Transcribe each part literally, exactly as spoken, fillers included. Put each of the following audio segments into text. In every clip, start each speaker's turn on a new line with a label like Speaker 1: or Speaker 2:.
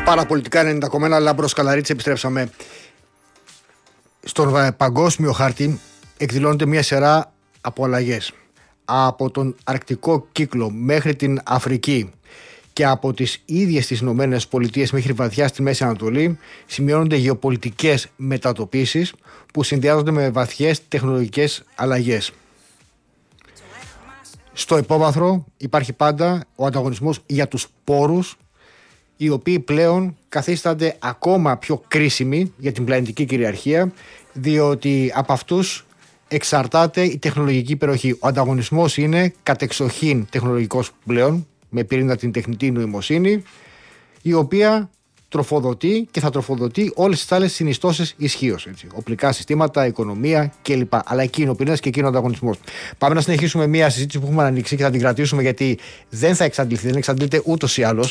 Speaker 1: Παραπολιτικά ενενήντα κόμμα ένα, Λάμπρος Καλαρίτης, επιστρέψαμε. Στον παγκόσμιο χάρτη εκδηλώνεται μια σειρά από αλλαγές. Από τον αρκτικό κύκλο μέχρι την Αφρική και από τις ίδιες τις Ηνωμένες Πολιτείες μέχρι βαθιά στη Μέση Ανατολή σημειώνονται γεωπολιτικές μετατοπίσεις που συνδυάζονται με βαθιές τεχνολογικές αλλαγές. Στο υπόβαθρο υπάρχει πάντα ο ανταγωνισμός για τους πόρους, οι οποίοι πλέον καθίστανται ακόμα πιο κρίσιμοι για την πλανητική κυριαρχία, διότι από αυτούς εξαρτάται η τεχνολογική υπεροχή. Ο ανταγωνισμός είναι κατεξοχήν τεχνολογικός πλέον, με πυρήνα την τεχνητή νοημοσύνη, η οποία τροφοδοτεί και θα τροφοδοτεί όλες τις άλλες συνιστώσεις ισχύως. Οπλικά συστήματα, οικονομία κλπ. Αλλά εκεί είναι ο πυρήνας και εκεί είναι ο ανταγωνισμός. Πάμε να συνεχίσουμε μια συζήτηση που έχουμε ανοίξει και θα την κρατήσουμε, γιατί δεν θα εξαντληθεί, δεν εξαντλείται ούτως ή άλλως,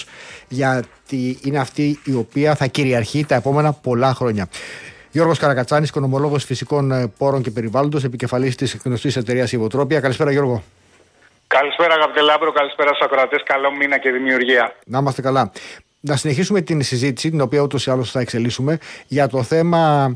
Speaker 1: γιατί είναι αυτή η οποία θα κυριαρχεί τα επόμενα πολλά χρόνια. Γιώργος Καρακατσάνης, οικονομολόγος φυσικών πόρων και περιβάλλοντος, επικεφαλής της γνωστής εταιρείας Ιβοτρόπια. Καλησπέρα, Γιώργο.
Speaker 2: Καλησπέρα, αγαπητέ Λάμπρο, καλησπέρα στους ακροατές. Καλό μήνα και δημιουργία.
Speaker 1: Να είμαστε καλά. Να συνεχίσουμε την συζήτηση, την οποία ούτως ή άλλως θα εξελίσσουμε, για το θέμα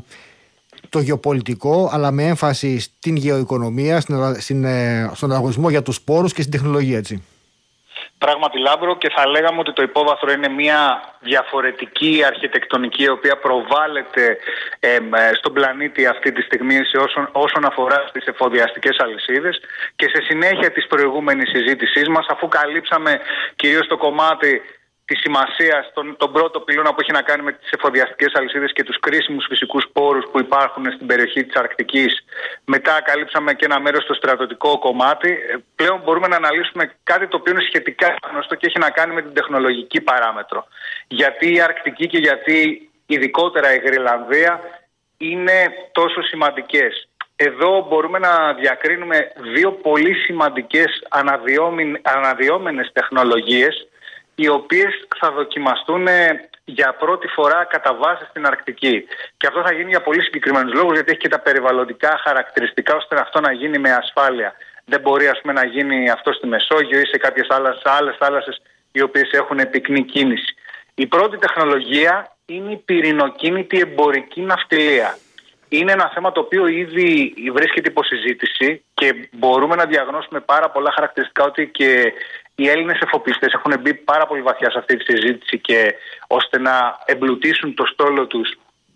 Speaker 1: το γεωπολιτικό, αλλά με έμφαση στην γεωοικονομία, στην, στην, στον ανταγωνισμό για τους πόρους και στην τεχνολογία, έτσι.
Speaker 2: Πράγματι, Λάμπρο, και θα λέγαμε ότι το υπόβαθρο είναι μια διαφορετική αρχιτεκτονική, η οποία προβάλλεται ε, στον πλανήτη αυτή τη στιγμή όσον, όσον αφορά στις εφοδιαστικές αλυσίδες, και σε συνέχεια της προηγούμενης συζήτησής μας, αφού καλύψαμε κυρίως το κομμάτι τη σημασία στον τον πρώτο πυλώνα που έχει να κάνει με τις εφοδιαστικές αλυσίδες και τους κρίσιμους φυσικούς πόρους που υπάρχουν στην περιοχή της Αρκτικής. Μετά καλύψαμε και ένα μέρος στο στρατιωτικό κομμάτι. Πλέον μπορούμε να αναλύσουμε κάτι το οποίο είναι σχετικά γνωστό και έχει να κάνει με την τεχνολογική παράμετρο. Γιατί η Αρκτική και γιατί ειδικότερα η Γροιλανδία είναι τόσο σημαντικές. Εδώ μπορούμε να διακρίνουμε δύο πολύ σημαντικές αναδυόμενες τεχνολογίες, οι οποίες θα δοκιμαστούν για πρώτη φορά κατά βάση στην Αρκτική. Και αυτό θα γίνει για πολύ συγκεκριμένους λόγους, γιατί έχει και τα περιβαλλοντικά χαρακτηριστικά ώστε αυτό να γίνει με ασφάλεια. Δεν μπορεί, ας πούμε, να γίνει αυτό στη Μεσόγειο ή σε κάποιες άλλες, άλλες θάλασσες οι οποίες έχουν πυκνή κίνηση. Η πρώτη τεχνολογία είναι η πυρηνοκίνητη εμπορική ναυτιλία. Είναι ένα θέμα το οποίο ήδη βρίσκεται υπό συζήτηση και μπορούμε να διαγνώσουμε πάρα πολλά χαρακτηριστικά ότι και οι Έλληνες εφοπλιστές έχουν μπει πάρα πολύ βαθιά σε αυτή τη συζήτηση, και ώστε να εμπλουτίσουν το στόλο τους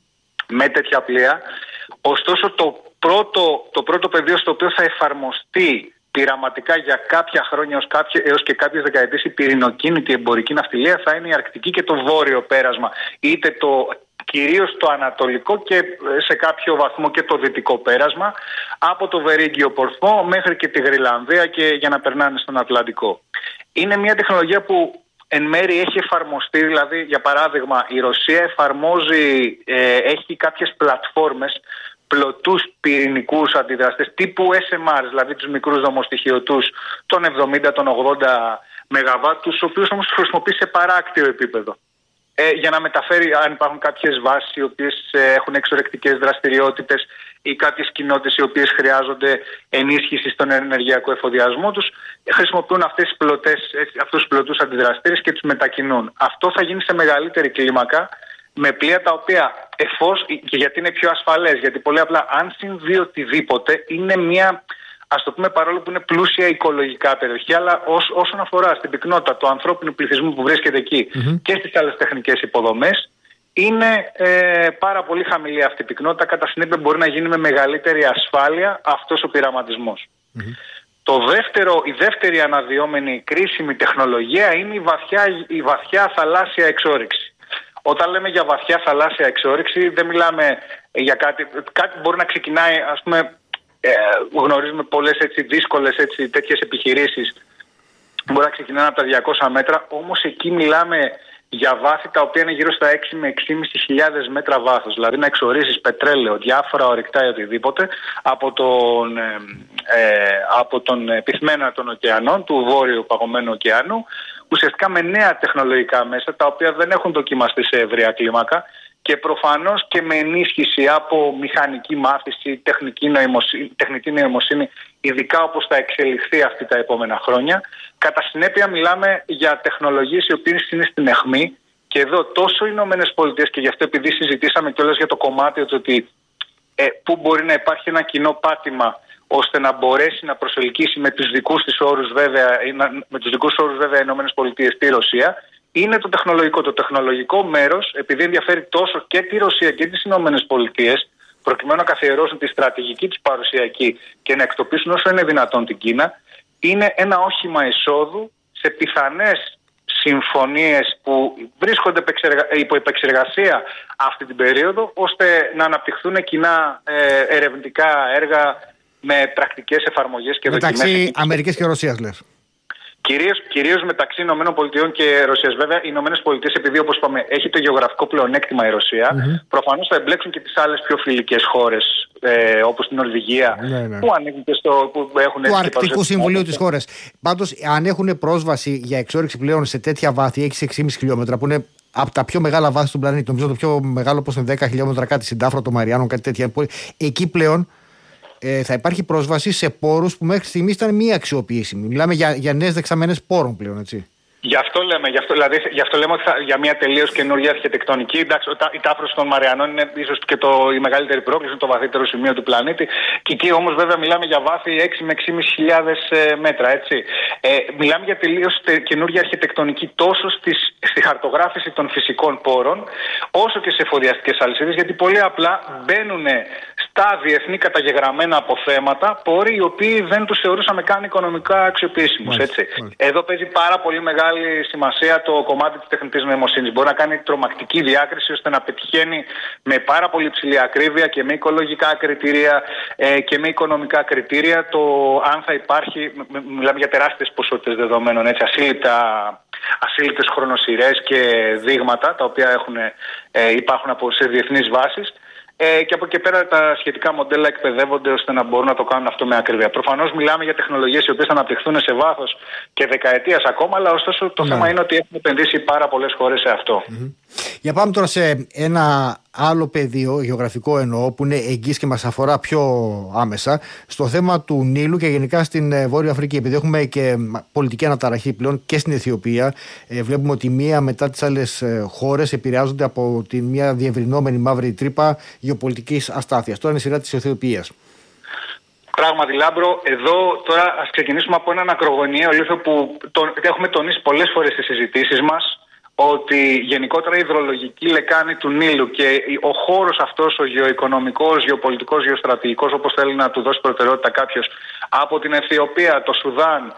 Speaker 2: με τέτοια πλοία. Ωστόσο, το πρώτο, το πρώτο πεδίο στο οποίο θα εφαρμοστεί πειραματικά για κάποια χρόνια έως, κάποια, έως και κάποιες δεκαετίες η πυρηνοκίνητη εμπορική ναυτιλία θα είναι η Αρκτική και το βόρειο πέρασμα, είτε το κυρίως το ανατολικό και σε κάποιο βαθμό και το δυτικό πέρασμα, από το Βερίγγιο Πορθμό μέχρι και τη Γροιλανδία και για να περνάνε στον Ατλαντικό. Είναι μια τεχνολογία που εν μέρει έχει εφαρμοστεί, δηλαδή για παράδειγμα η Ρωσία εφαρμόζει, ε, έχει κάποιες πλατφόρμες, πλωτούς πυρηνικούς αντιδραστές τύπου ες εμ αρ, δηλαδή τους μικρούς δομοστοιχειωτούς των εβδομήντα, των ογδόντα μεγαβάτ, τους οποίους όμως χρησιμοποιεί σε παράκτιο επίπεδο. Ε, για να μεταφέρει, αν υπάρχουν κάποιες βάσεις οι οποίες ε, έχουν εξορρεκτικές δραστηριότητες ή κάποιες κοινότητες οι οποίες χρειάζονται ενίσχυση στον ενεργειακό εφοδιασμό τους, χρησιμοποιούν αυτές τις πλωτές, αυτούς τους πλωτούς αντιδραστήρες και τους μετακινούν. Αυτό θα γίνει σε μεγαλύτερη κλίμακα, με πλοία τα οποία εφόσον, και γιατί είναι πιο ασφαλές, γιατί πολύ απλά αν συμβεί οτιδήποτε είναι μια, ας το πούμε, παρόλο που είναι πλούσια οικολογικά περιοχή, αλλά ως, όσον αφορά στην πυκνότητα του ανθρώπινου πληθυσμού που βρίσκεται εκεί mm-hmm. και στις άλλες τεχνικές υποδομές, είναι ε, πάρα πολύ χαμηλή αυτή η πυκνότητα. Κατά συνέπεια μπορεί να γίνει με μεγαλύτερη ασφάλεια αυτός ο πειραματισμός. Mm-hmm. Το δεύτερο, η δεύτερη αναδυόμενη κρίσιμη τεχνολογία είναι η βαθιά, η βαθιά θαλάσσια εξόρυξη. Όταν λέμε για βαθιά θαλάσσια εξόρυξη, δεν μιλάμε για κάτι, κάτι μπορεί να ξεκινάει, ας πούμε, ε, γνωρίζουμε πολλές έτσι, δύσκολες έτσι, τέτοιες επιχειρήσεις, μπορεί να ξεκινάνε από τα διακόσια μέτρα, όμως εκεί μιλάμε για βάθη τα οποία είναι γύρω στα έξι με έξι χιλιάδες πεντακόσια μέτρα βάθος, δηλαδή να εξορίσεις πετρέλαιο, διάφορα ορυκτά ή οτιδήποτε από τον, ε, ε, από τον πυθμένα των ωκεανών, του βόρειου παγωμένου ωκεανού, ουσιαστικά με νέα τεχνολογικά μέσα τα οποία δεν έχουν δοκιμαστεί σε ευρεία κλίμακα, και προφανώς και με ενίσχυση από μηχανική μάθηση, τεχνική νοημοσύνη, τεχνητή νοημοσύνη, ειδικά όπως θα εξελιχθεί αυτή τα επόμενα χρόνια. Κατά συνέπεια μιλάμε για τεχνολογίες οι οποίες είναι στην αιχμή Και εδώ τόσο οι Ηνωμένες Πολιτείες, και γι' αυτό επειδή συζητήσαμε κιόλας για το κομμάτι ότι ε, πού μπορεί να υπάρχει ένα κοινό πάτημα ώστε να μπορέσει να προσελκύσει με τους δικούς της όρους βέβαια, με τους δικούς όρους βέβαια οι Ηνωμένες Πολιτείες τη Ρωσία, είναι το τεχνολογικό. Το τεχνολογικό μέρος, επειδή ενδιαφέρει τόσο και τη Ρωσία και τις Ηνωμένες Πολιτείες, προκειμένου να καθιερώσουν τη στρατηγική της παρουσία εκεί και να εκτοπίσουν όσο είναι δυνατόν την Κίνα, είναι ένα όχημα εισόδου σε πιθανές συμφωνίες που βρίσκονται υπό επεξεργασία αυτή την περίοδο, ώστε να αναπτυχθούν κοινά ερευνητικά έργα με πρακτικές εφαρμογές και δοκιμές.
Speaker 1: Μεταξύ Αμερικής και Ρωσίας, λες.
Speaker 2: Κυρίως, κυρίως μεταξύ Ηνωμένων Πολιτειών και Ρωσίας. Βέβαια, οι Ηνωμένες Πολιτείες, επειδή όπως είπαμε έχει το γεωγραφικό πλεονέκτημα η Ρωσία, mm-hmm. προφανώς θα εμπλέξουν και τις άλλες πιο φιλικές χώρες, ε, όπως την Νορβηγία, ναι, ναι. που ανήκουν και στο. Που έχουν
Speaker 1: του Αρκτικού Συμβουλίου της χώρας. Πάντως, αν έχουν πρόσβαση για εξόρυξη πλέον σε τέτοια βάθη, έξι με έξι κόμμα πέντε χιλιόμετρα, που είναι από τα πιο μεγάλα βάθη του πλανήτη, νομίζω το πιο μεγάλο, όπως είναι δέκα χιλιόμετρα, κάτι συντάφρο, το Μαριάνο, κάτι τέτοια. Εκεί πλέον. Ε, θα υπάρχει πρόσβαση σε πόρους που μέχρι στιγμής ήταν μη αξιοποιήσιμοι. Μιλάμε για, για νέες δεξαμενές πόρων πλέον, έτσι.
Speaker 2: Γι' αυτό λέμε, γι' αυτό, δηλαδή, γι' αυτό λέμε ότι θα, για μια τελείως καινούργια αρχιτεκτονική. Εντάξει, η τάφρωση των Μαριανών είναι ίσως και το, η μεγαλύτερη πρόκληση, το βαθύτερο σημείο του πλανήτη. Και εκεί όμως βέβαια μιλάμε για βάθη έξι με έξι χιλιάδες πεντακόσια ε, μέτρα. Έτσι. Ε, μιλάμε για τελείως καινούργια αρχιτεκτονική τόσο στις, στη χαρτογράφηση των φυσικών πόρων, όσο και σε εφοδιαστικές αλυσίδες, γιατί πολύ απλά μπαίνουν στα διεθνή καταγεγραμμένα αποθέματα πόροι οι οποίοι δεν τους θεωρούσαμε καν οικονομικά αξιοποιήσιμους. Έτσι. Εδώ παίζει πάρα πολύ μεγάλη σημασία το κομμάτι της τεχνητής νοημοσύνης. Μπορεί να κάνει τρομακτική διάκριση ώστε να πετυχαίνει με πάρα πολύ υψηλή ακρίβεια και με οικολογικά κριτήρια ε, και με οικονομικά κριτήρια το αν θα υπάρχει, μιλάμε για τεράστιες ποσότητες δεδομένων, έτσι, ασύλληπτα, ασύλληπτες χρονοσυρές και δείγματα τα οποία έχουν, ε, υπάρχουν από, σε διεθνείς βάσεις. Ε, και από εκεί πέρα τα σχετικά μοντέλα εκπαιδεύονται ώστε να μπορούν να το κάνουν αυτό με ακρίβεια. Προφανώς μιλάμε για τεχνολογίες οι οποίες θα αναπτυχθούν σε βάθος και δεκαετίας ακόμα, αλλά ωστόσο το ναι. θέμα είναι ότι έχουν επενδύσει πάρα πολλές χώρες σε αυτό.
Speaker 1: Mm-hmm. Για πάμε τώρα σε ένα άλλο πεδίο, γεωγραφικό εννοώ, που είναι εγγύς και μας αφορά πιο άμεσα, στο θέμα του Νείλου και γενικά στην Βόρεια Αφρική. Επειδή έχουμε και πολιτική αναταραχή πλέον και στην Αιθιοπία, ε, βλέπουμε ότι μία μετά τις άλλες χώρες επηρεάζονται από τη μία διευρυνόμενη μαύρη τρύπα γεωπολιτικής αστάθειας. Τώρα είναι η σειρά της Αιθιοπίας.
Speaker 2: Πράγματι, Λάμπρο, εδώ τώρα ας ξεκινήσουμε από έναν ακρογωνιαίο λίθο που το, έχουμε τονίσει πολλές φορές στις συζητήσεις μας, ότι γενικότερα η υδρολογική λεκάνη του Νείλου και ο χώρος αυτός, ο γεωοικονομικός, γεωπολιτικός, γεωστρατηγικός, όπως θέλει να του δώσει προτεραιότητα κάποιος, από την Αιθιοπία, το Σουδάν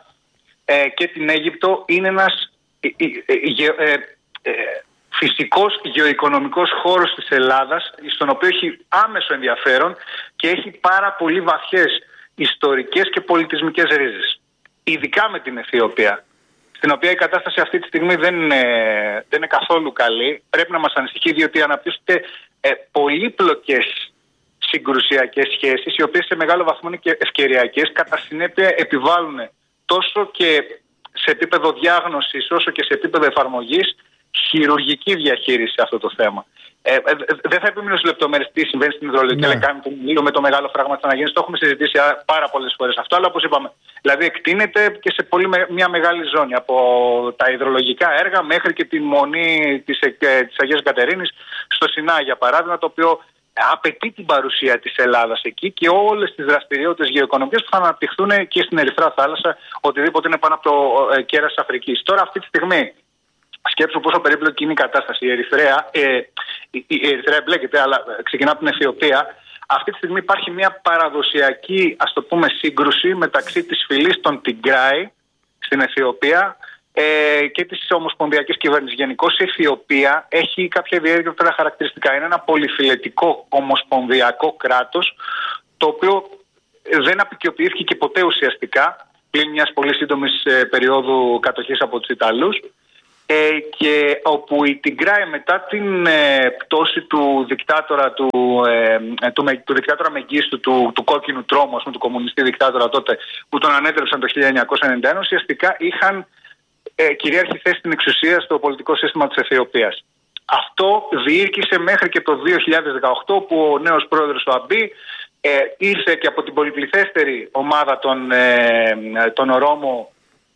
Speaker 2: ε, και την Αίγυπτο, είναι ένας ε, ε, ε, ε, φυσικός γεωοικονομικός χώρος της Ελλάδας, στον οποίο έχει άμεσο ενδιαφέρον και έχει πάρα πολύ βαθιές ιστορικές και πολιτισμικές ρίζες. Ειδικά με την Αιθιοπία, στην οποία η κατάσταση αυτή τη στιγμή δεν είναι, δεν είναι καθόλου καλή. Πρέπει να μας ανησυχεί, διότι αναπτύσσονται ε, πολύπλοκες συγκρουσιακές σχέσεις, οι οποίες σε μεγάλο βαθμό είναι και ευκαιριακές, κατά συνέπεια επιβάλλουν τόσο και σε επίπεδο διάγνωσης, όσο και σε επίπεδο εφαρμογής, χειρουργική διαχείριση σε αυτό το θέμα. Ε, ε, δεν θα επιμείνω στις λεπτομέρειες τι συμβαίνει στην υδρολογική ναι. λεκάνη του Νείλου με το μεγάλο φράγμα της Αναγέννησης. Το έχουμε συζητήσει πάρα πολλές φορές αυτό, αλλά όπως είπαμε, δηλαδή εκτείνεται και σε πολύ με, μια μεγάλη ζώνη. Από τα υδρολογικά έργα μέχρι και τη μονή της, ε, της Αγίας Κατερίνης στο Σινά, για παράδειγμα, το οποίο απαιτεί την παρουσία της Ελλάδας εκεί και όλες τις δραστηριότητες γεωοικονομικές που θα αναπτυχθούν και στην Ερυθρά Θάλασσα, οτιδήποτε είναι πάνω από το ε, κέρας της Αφρικής. Τώρα, αυτή τη στιγμή, σκέψου πόσο περίπλοκη είναι η κατάσταση. Η Ερυθρέα, ε, η, η Ερυθρέα εμπλέκεται, αλλά ξεκινά από την Αιθιοπία. Αυτή τη στιγμή υπάρχει μια παραδοσιακή, ας το πούμε, σύγκρουση μεταξύ της φυλής των Τιγκράι στην Αιθιοπία ε, και της ομοσπονδιακής κυβέρνησης. Γενικώς η Αιθιοπία έχει κάποια ιδιαίτερα χαρακτηριστικά. Είναι ένα πολυφυλετικό ομοσπονδιακό κράτος, το οποίο δεν απεικιοποιήθηκε και ποτέ ουσιαστικά, πλην μιας πολύ σύντομης ε, περίοδου κατοχής από τους Ιταλούς. Ε, και όπου η Τιγκράι μετά την ε, πτώση του δικτάτορα του, ε, του, του δικτάτορα Μεγκίστου, του, του κόκκινου τρόμου, του κομμουνιστή δικτάτορα τότε, που τον ανέτρεψαν το χίλια εννιακόσια ενενήντα ένα, ουσιαστικά είχαν ε, κυρίαρχη θέση στην εξουσία στο πολιτικό σύστημα της Αιθιοπίας. Αυτό διήρκησε μέχρι και το δύο χιλιάδες δεκαοκτώ, που ο νέος πρόεδρος ο Αμπί ε, ήρθε και από την πολυπληθέστερη ομάδα των, ε, των Ορόμο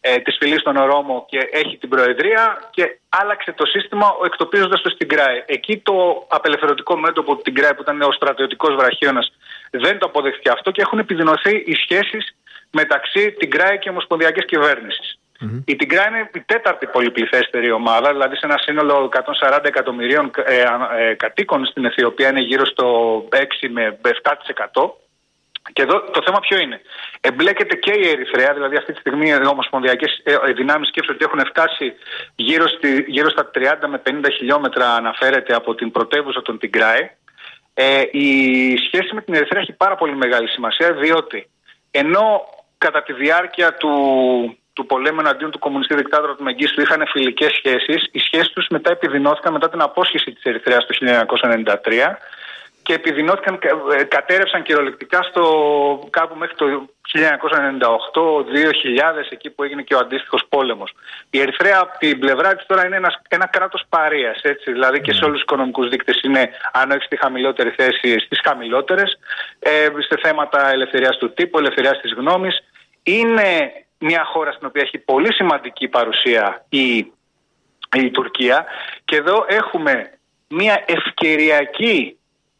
Speaker 2: ε, της φυλής στον Ρώμο και έχει την προεδρία και άλλαξε το σύστημα εκτοπίζοντας το στην Τιγκράη. Εκεί το απελευθερωτικό μέτωπο του Τιγκράη που ήταν ο στρατιωτικός βραχίωνας δεν το αποδεχτεί αυτό και έχουν επιδεινωθεί οι σχέσεις μεταξύ Τιγκράη και ομοσπονδιακής κυβέρνησης. Mm-hmm. Η Τιγκράη είναι η τέταρτη πολυπληθέστερη ομάδα, δηλαδή σε ένα σύνολο εκατόν σαράντα εκατομμυρίων ε, ε, κατοίκων στην Αιθιοπία είναι γύρω στο έξι με επτά τοις εκατό. Και εδώ το θέμα ποιο είναι. Εμπλέκεται και η Ερυθρέα, δηλαδή αυτή τη στιγμή οι ομοσπονδιακές δυνάμεις σκέψουν ότι έχουν φτάσει γύρω, στη, γύρω στα τριάντα με πενήντα χιλιόμετρα αναφέρεται από την πρωτεύουσα των Τιγκράη. Ε, η σχέση με την Ερυθρέα έχει πάρα πολύ μεγάλη σημασία, διότι ενώ κατά τη διάρκεια του, του πολέμου εναντίον του κομμουνιστή δικτάτορα του Μεγκίστου είχαν φιλικές σχέσεις, οι σχέσεις τους μετά επιδεινώθηκαν μετά την απόσχεση της Ερυθρέας το χίλια εννιακόσια ενενήντα τρία και επιδεινώθηκαν, κατέρευσαν κυριολεκτικά στο, κάπου μέχρι το χίλια εννιακόσια ενενήντα οκτώ δύο χιλιάδες, εκεί που έγινε και ο αντίστοιχος πόλεμος. Η Ερυθρέα από την πλευρά της τώρα είναι ένα, ένα κράτος παρείας, έτσι, δηλαδή και σε όλους τους οικονομικούς δείκτες είναι, αν όχι στη χαμηλότερη θέση, στις χαμηλότερες, ε, σε θέματα ελευθερίας του τύπου, ελευθερίας της γνώμης. Είναι μια χώρα στην οποία έχει πολύ σημαντική παρουσία η, η Τουρκία και εδώ έχουμε μια ευκαιριακή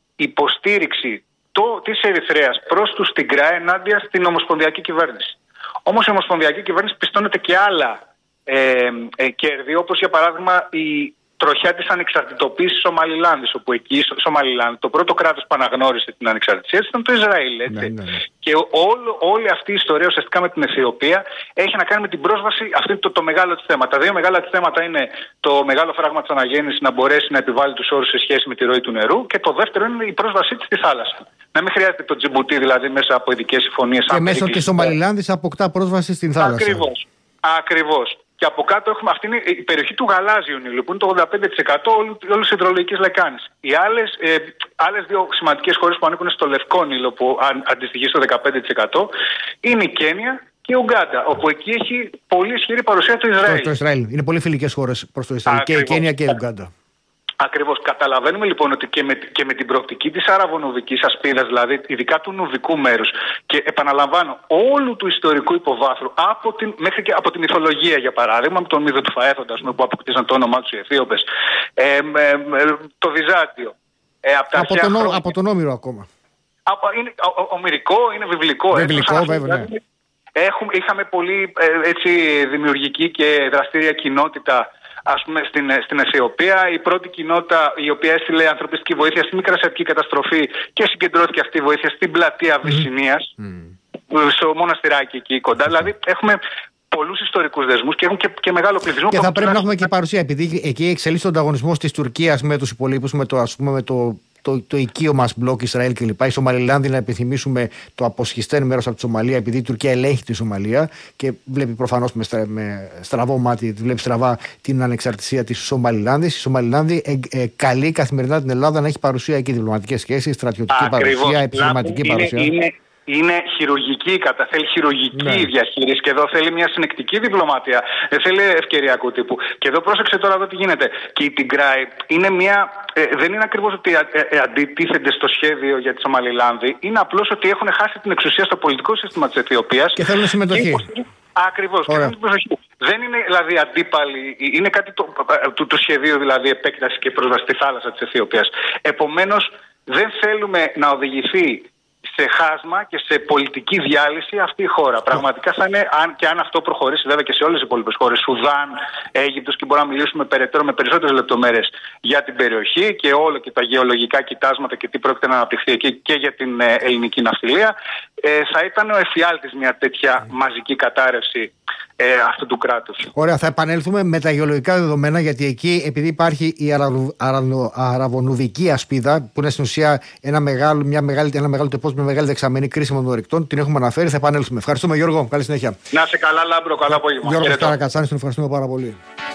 Speaker 2: υποστήριξη το, της Ερυθρέας προς τους Τιγκράη ενάντια στην ομοσπονδιακή κυβέρνηση. Όμως η ομοσπονδιακή κυβέρνηση πιστώνεται και άλλα ε, ε, κέρδη, όπως για παράδειγμα η τροχιά της ανεξαρτητοποίησης της Σομαλιλάνδης, όπου εκεί η Σομαλιλάνδη, το πρώτο κράτος που αναγνώρισε την ανεξαρτησία της ήταν το Ισραήλ. Έτσι. Ναι, ναι, ναι. Και όλο, όλη αυτή η ιστορία ουσιαστικά με την Αιθιοπία έχει να κάνει με την πρόσβαση, αυτό είναι το, το μεγάλο της θέμα. Τα δύο μεγάλα της θέματα είναι το μεγάλο φράγμα της αναγέννησης να μπορέσει να επιβάλλει τους όρους σε σχέση με τη ροή του νερού και το δεύτερο είναι η πρόσβασή της στη θάλασσα. Να μην χρειάζεται το Τζιμπουτί δηλαδή μέσα από ειδικές συμφωνίες.
Speaker 1: Και μέσω της Σομαλιλάνδης αποκτά πρόσβαση στην θάλασσα.
Speaker 2: Ακριβώς. Ακριβώς. Και από κάτω έχουμε, αυτή είναι η περιοχή του Γαλάζιου Νείλου, που είναι το ογδόντα πέντε τοις εκατό όλης της υδρολογικής λεκάνης. Οι άλλες, ε, άλλες δύο σημαντικές χώρες που ανήκουν στο Λευκό Νείλο, που αν, αντιστοιχεί στο δεκαπέντε τοις εκατό, είναι η Κένια και η Ουγκάντα, όπου εκεί έχει πολύ ισχυρή παρουσία του Ισραήλ.
Speaker 1: Το, το Ισραήλ. Είναι πολύ φιλικές χώρες προς το Ισραήλ. Ακριβώς. Και η Κένια και η Ουγκάντα.
Speaker 2: Ακριβώς. Καταλαβαίνουμε λοιπόν ότι και με, και με την προοπτική της αραβονουβικής ασπίδας, δηλαδή ειδικά του νουβικού μέρους, και επαναλαμβάνω όλου του ιστορικού υποβάθρου, από την, μέχρι και από την μυθολογία για παράδειγμα, με τον μύθο του Φαέθοντα που αποκτήσαν το όνομά τους οι Αιθίωπες, ε, ε, ε, το Βυζάντιο. Ε, από,
Speaker 1: από, τον, χρόνια, από τον Όμηρο ακόμα.
Speaker 2: Από, είναι, ο, ομηρικό, είναι βιβλικό.
Speaker 1: Βιβλικό, έτσι, βέβαια. Ναι.
Speaker 2: Έχουμε, είχαμε πολύ ε, έτσι, δημιουργική και δραστήρια κοινότητα. Ας πούμε στην, στην Αιθιοπία, η πρώτη κοινότητα η οποία έστειλε ανθρωπιστική βοήθεια στη μικρασιατική καταστροφή και συγκεντρώθηκε αυτή η βοήθεια στην πλατεία Βυσσινίας, mm. στο μοναστηράκι εκεί κοντά. Mm. Δηλαδή έχουμε πολλούς ιστορικούς δεσμούς και έχουν και, και μεγάλο πληθυσμό.
Speaker 1: Και θα πρέπει να έχουμε και παρουσία, επειδή εκεί εξελίσσεται ο ανταγωνισμός της Τουρκίας με τους υπολείπους, με το, ας πούμε, με το, το, το οικείο μας μπλοκ Ισραήλ κλπ. Η Σομαλιλάνδη, να επιθυμίσουμε το αποσχιστέν μέρος από τη Σομαλία, επειδή η Τουρκία ελέγχει τη Σομαλία και βλέπει προφανώς με, στρα, με στραβό μάτι, βλέπει στραβά την ανεξαρτησία της Σομαλιλάνδης. Η Σομαλιλάνδη ε, ε, καλεί καθημερινά την Ελλάδα να έχει παρουσία εκεί, διπλωματικές σχέσεις, στρατιωτική Ακριβώς. παρουσία, επιχειρηματική είναι, παρουσία.
Speaker 2: Είναι... Είναι χειρουργική, κατά θέλει χειρουργική ναι. διαχείριση και εδώ θέλει μια συνεκτική διπλωματία. Δεν θέλει ευκαιριακού τύπου. Και εδώ πρόσεξε τώρα εδώ τι γίνεται. Και η Τιγκράη είναι μια. Ε, δεν είναι ακριβώς ότι ε, ε, αντιτίθενται στο σχέδιο για τη Σομαλιλάνδη. Είναι απλώς ότι έχουν χάσει την εξουσία στο πολιτικό σύστημα της Αιθιοπίας.
Speaker 1: Και θέλουν συμμετοχή.
Speaker 2: Ακριβώς. Και θέλουν συμμετοχή. Δεν είναι δηλαδή αντίπαλοι, είναι κάτι το, του, του σχεδίου δηλαδή επέκταση και πρόσβαση στη θάλασσα της Αιθιοπίας. Επομένως δεν θέλουμε να οδηγηθεί σε χάσμα και σε πολιτική διάλυση αυτή η χώρα. Πραγματικά θα είναι, αν και αν αυτό προχωρήσει βέβαια και σε όλες τις υπόλοιπες χώρες, Σουδάν, Αίγυπτος, και μπορούμε να μιλήσουμε περαιτέρω με περισσότερες λεπτομέρειες για την περιοχή και όλο και τα γεωλογικά κοιτάσματα και τι πρόκειται να αναπτυχθεί εκεί και για την ελληνική ναυτιλία, ε, θα ήταν ο εφιάλτης μια τέτοια μαζική κατάρρευση ε, αυτού του κράτους.
Speaker 1: Ωραία, θα επανέλθουμε με τα γεωλογικά δεδομένα, γιατί εκεί, επειδή υπάρχει η αραβονουβική ασπίδα, που είναι στην ουσία ένα μεγάλο, μια μεγάλη, ένα μεγάλο τεπός με μεγάλη δεξαμενή κρίσιμων των ορεικτών, την έχουμε αναφέρει, θα επανέλθουμε. Ευχαριστούμε, Γιώργο. Καλή συνέχεια.
Speaker 2: Να σε καλά, Λάμπρο, καλά απόγευμα.
Speaker 1: Γιώργο Καρακατσάνης, τον ευχαριστούμε πάρα πολύ.